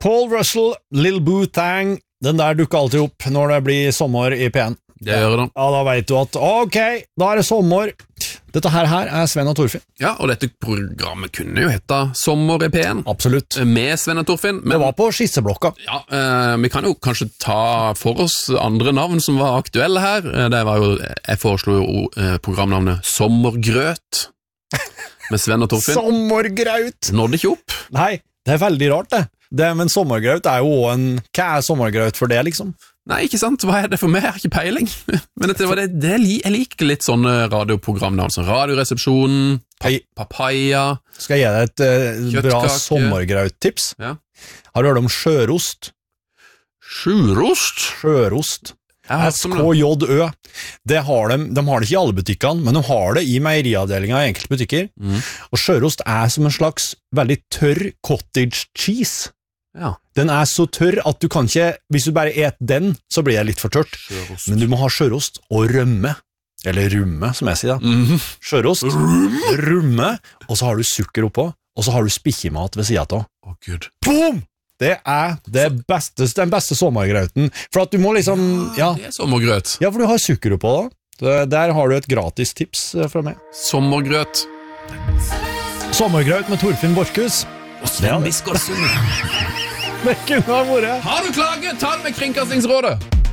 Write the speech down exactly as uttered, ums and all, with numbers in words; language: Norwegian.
Paul Russell, Lil Boo Thang, den der dukker alltid opp når det blir sommer i P N. Det gjør det. Ja, da vet du at, ok, da er det sommer. Dette her, her er Sven og Torfinn. Ja, og dette programmet kunne jo hette Sommer i P N. Absolutt. Med Sven og Torfinn. Men, det var på skisseblokka. Ja, eh, vi kan jo kanskje ta for oss andre navn som var aktuelle her. Det var jo, jeg foreslo jo eh, programnavnet Sommergrøt med Sven og Torfinn. Sommergraut! Nådde ikke opp. Nei, det er veldig rart det. det men sommergraut er jo også en... Hva er sommergraut for det, liksom? Nei, ikke sant? Hva er det for meg? Jeg har ikke peiling. Men det, det, det, jeg liker litt sånne radioprogramnavn, sånn Radioresepsjonen, pa Papaya. Skal jeg gi deg et uh, bra sommergraut-tips? Ja. Har du hørt om sjørost? Sjørost? Sjørost. S K J Ø. Det har de, de har det ikke i alle butikkene, men de har det i meieriavdelingen i enkelte butikker. Mm. Og sjørost er som en slags veldig tørr cottage cheese. Ja. Den er så tørr at du kan ikke, hvis du bare et den, så blir det litt for tørt. Sjørost. Men du må ha sjørost og rømme. Eller rumme, som jeg sier da. Mm. Sjørost, rumme. rumme, og så har du sukker oppå, og så har du spikkjemat ved siden av. Å, Gud. Boom! Det er det beste, den beste sommergrauten. For at du må liksom... Ja, ja. det er sommergrøt. Ja, for du har sukker oppå da. Der har du et gratis tips fra meg. Sommergrøt. Sommergraut med Torfinn Borchhus. Og Sven Biskårdsund. Det kunne ha vært. Har du klaget? Ta det med Kringkastingsrådet.